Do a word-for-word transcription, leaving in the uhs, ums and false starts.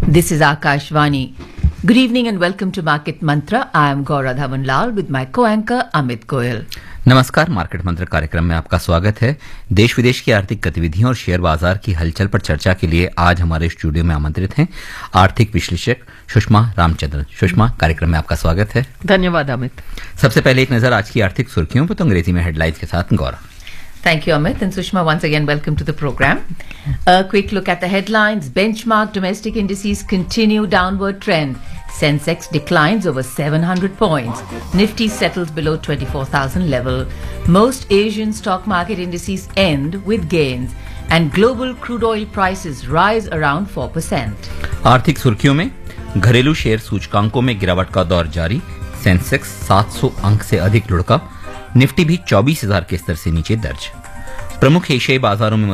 This is Akashvani. Good evening and welcome to Market Mantra. I am Gaura Dhawanlal with my co-anchor Amit Goyal. नमस्कार, market मंत्र कार्यक्रम में आपका स्वागत है। देश विदेश की आर्थिक गतिविधियों और शेयर बाजार की हलचल पर चर्चा के लिए आज हमारे स्टूडियो में आमंत्रित हैं आर्थिक विश्लेषक सुषमा रामचंद्रन। सुषमा, कार्यक्रम में आपका स्वागत है। धन्यवाद अमित। सबसे पहले एक नजर आज की आर्थिक सुर्खियों पर, तो अंग्रेजी में हेडलाइंस के साथ गौरव। Thank you, Amit. And Sushma, once again, welcome to the program. A quick look at the headlines. Benchmark domestic indices continue downward trend. Sensex declines over seven hundred points. Nifty settles below twenty-four thousand level. Most Asian stock market indices end with gains. And global crude oil prices rise around four percent. आर्थिक सुर्खियों में घरेलू share सूचकांकों में गिरावट का दौर जारी। सेंसेक्स सात सौ अंक से अधिक लुढ़का। निफ्टी भी चौबीस हजार के स्तर से नीचे दर्ज। प्रमुख एशियाई बाजारों में